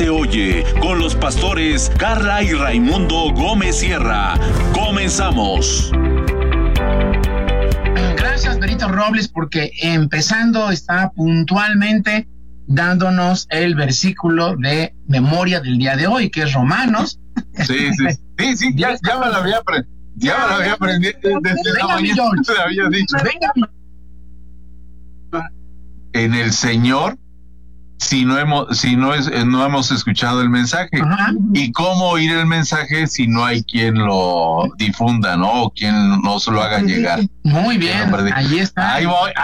se oye, con los pastores Carla y Raimundo Gómez Sierra. Comenzamos. Gracias, Berito Robles, porque empezando está puntualmente dándonos el versículo de memoria del día de hoy, que es Romanos. Sí, ya me lo había aprendido. Desde la mañana te había dicho. En el Señor, si no hemos escuchado el mensaje. Ajá. ¿Y cómo oír el mensaje si no hay quien lo difunda, ¿no? O quien nos lo haga llegar. Muy bien, ahí está. Ahí voy.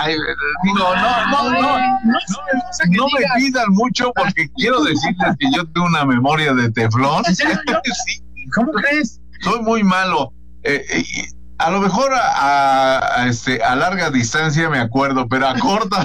No me pidan mucho porque quiero decirles que yo tengo una memoria de teflón. ¿En serio? Sí. ¿Cómo crees? Soy muy malo. A lo mejor a larga distancia me acuerdo, pero a corta.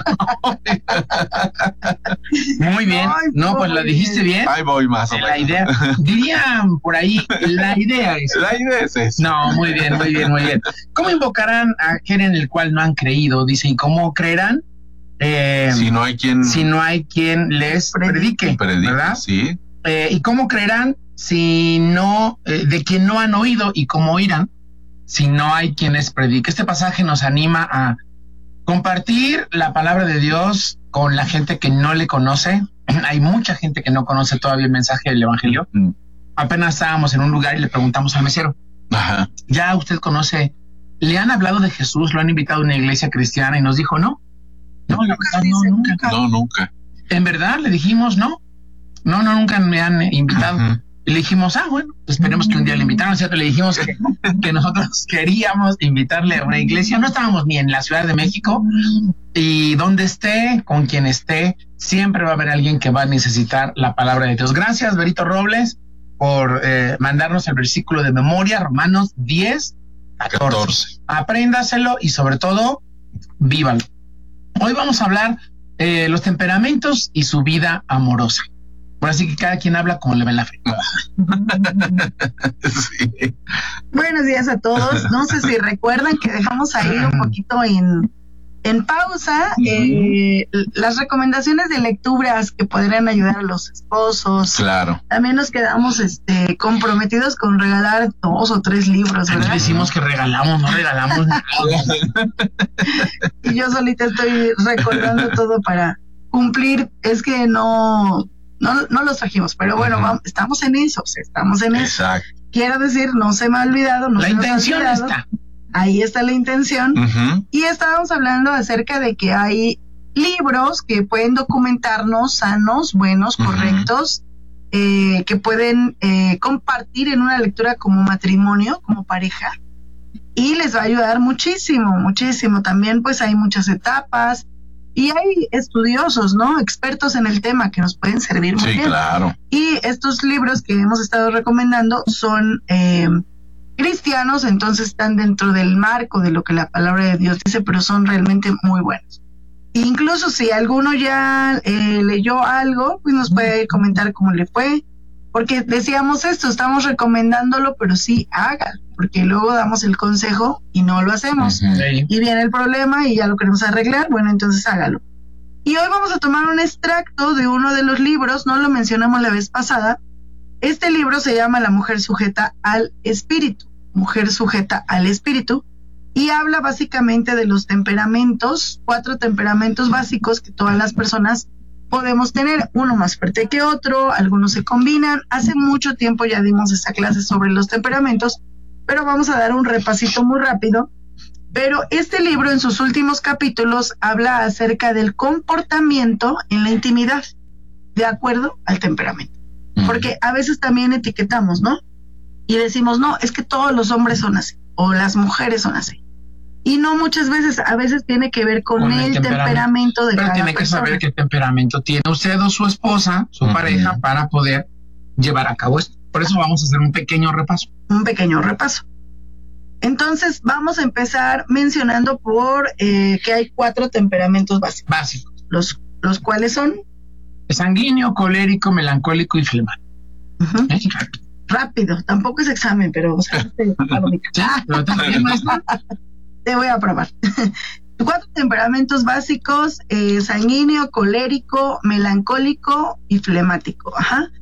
Muy bien. No, pues la dijiste bien. Ahí voy más o menos. La idea, dirían por ahí, la idea es esa. No, muy bien. ¿Cómo invocarán a aquel en el cual no han creído? Dice, ¿y cómo creerán? Si no hay quien les predique, ¿verdad? Sí. ¿Y cómo creerán si no, de quien no han oído, y cómo oirán si no hay quien les predique? Este pasaje nos anima a compartir la palabra de Dios con la gente que no le conoce. Hay mucha gente que no conoce todavía el mensaje del Evangelio. Apenas estábamos en un lugar y le preguntamos al mesero, ajá, ¿ya usted conoce? ¿Le han hablado de Jesús? ¿Lo han invitado a una iglesia cristiana? Y nos dijo, no, la verdad, nunca. No, nunca. En verdad, le dijimos, no, nunca me han invitado. Uh-huh. Y le dijimos, bueno, esperemos que un día le invitaran, ¿cierto? Le dijimos que nosotros queríamos invitarle a una iglesia. No estábamos ni en la Ciudad de México, y donde esté, con quien esté, siempre va a haber alguien que va a necesitar la palabra de Dios. Gracias, Berito Robles, por mandarnos el versículo de memoria, Romanos 10:14. Apréndaselo y sobre todo, vívalo. Hoy vamos a hablar los temperamentos y su vida amorosa. Por así que cada quien habla como le ve la fe. Sí. Buenos días a todos. No sé si recuerdan que dejamos ahí un poquito en pausa las recomendaciones de lecturas que podrían ayudar a los esposos. Claro. También nos quedamos comprometidos con regalar 2 o 3 libros, ¿verdad? Decimos que regalamos, no regalamos nada. Y yo solita estoy recordando todo para cumplir. Es que no los trajimos, pero bueno, estamos en eso. Exacto. Quiero decir, no se me ha olvidado. La intención está. Ahí está la intención. Uh-huh. Y estábamos hablando acerca de que hay libros que pueden documentarnos sanos, buenos, uh-huh, correctos, que pueden compartir en una lectura como matrimonio, como pareja, y les va a ayudar muchísimo. También pues hay muchas etapas. Y hay estudiosos, ¿no? Expertos en el tema que nos pueden servir muy bien. Sí, claro. Y estos libros que hemos estado recomendando son cristianos, entonces están dentro del marco de lo que la palabra de Dios dice, pero son realmente muy buenos. Incluso si alguno ya leyó algo, pues nos puede comentar cómo le fue, porque decíamos esto, estamos recomendándolo, pero sí hágalo, porque luego damos el consejo y no lo hacemos. Uh-huh. Y viene el problema y ya lo queremos arreglar, bueno, entonces hágalo. Y hoy vamos a tomar un extracto de uno de los libros, no lo mencionamos la vez pasada. Este libro se llama La mujer sujeta al espíritu, y habla básicamente de los temperamentos, 4 temperamentos básicos que todas las personas podemos tener, uno más fuerte que otro, algunos se combinan. Hace mucho tiempo ya dimos esa clase sobre los temperamentos, pero vamos a dar un repasito muy rápido. Pero este libro en sus últimos capítulos habla acerca del comportamiento en la intimidad, de acuerdo al temperamento. Porque a veces también etiquetamos, ¿no? Y decimos, no, es que todos los hombres son así, o las mujeres son así. Y no muchas veces, a veces tiene que ver con el temperamento de cada persona. Pero tiene que saber qué temperamento tiene usted o su esposa, su pareja, para poder llevar a cabo esto. Por eso vamos a hacer un pequeño repaso. Entonces vamos a empezar mencionando que hay 4 temperamentos básicos. Los cuales son sanguíneo, colérico, melancólico y flemático. Uh-huh. Rápido, tampoco es examen, pero te voy a probar. 4 temperamentos básicos: sanguíneo, colérico, melancólico y flemático. Ajá.